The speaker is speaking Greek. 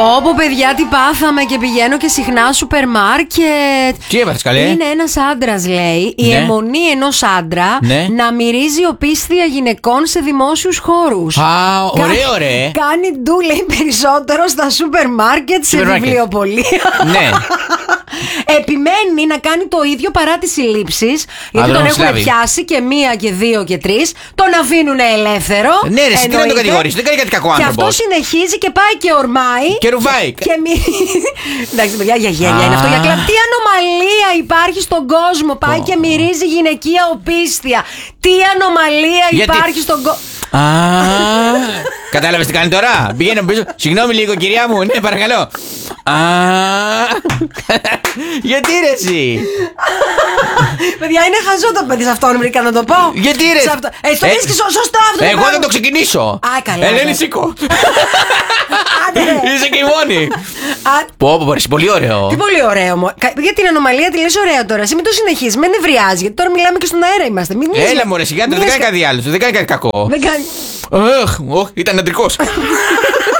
Πω, παιδιά, τι πάθαμε και πηγαίνω και συχνά σούπερ μάρκετ. Τι έπαθες, καλέ? Είναι ένας άντρας, λέει, η αιμονή ενός άντρα να μυρίζει οπίσθια γυναικών σε δημόσιους χώρους. Α, ωραίο, ρε. Κάνει ντου, λέει, περισσότερο στα σούπερ μάρκετ, σε βιβλιοπωλεία. Ναι. Επιμένει να κάνει το ίδιο παρά τις συλλήψεις. Γιατί τον έχουν πιάσει και 1 και 2 και 3. Τον αφήνουν ελεύθερο. Ναι, ρε, δεν το κατηγορείς, δεν κάνει κάτι κακό άνθρωπος. Και αυτό συνεχίζει και πάει και ορμάει. Και ρουβάει. Εντάξει, παιδιά, για γέλια είναι αυτό. Για τι ανομαλία υπάρχει στον κόσμο. Πάει και μυρίζει γυναικεία οπίσθια. Τι ανομαλία υπάρχει στον κόσμο. Κατάλαβες τι κάνει τώρα? Πηγαίνω πίσω. Συγγνώμη λίγο, κυρία μου. Ναι, παρακαλώ. Γιατί ρε εσύ? Παιδιά, είναι χαζό το παιδί σε αυτόν, βρήκα να το πω. Γιατί ρε? Το βρίσκεις σωστό αυτό. Εγώ δεν το ξεκινήσω. Καλά. Ελένη, σήκω. Είσαι και η μόνη. Πω, πολύ ωραίο. Τι πολύ ωραίο μου. Για την ανομαλία τη λες ωραία τώρα. Εσύ μην το συνεχίσεις, με νευριάζει. Γιατί τώρα μιλάμε και στον αέρα είμαστε. Έλα μωρέ, σιγά, δεν κάνει κάτι άλλο. Δεν κάνει κάτι κακό. Δεν κάνει. Ήταν αντρικός.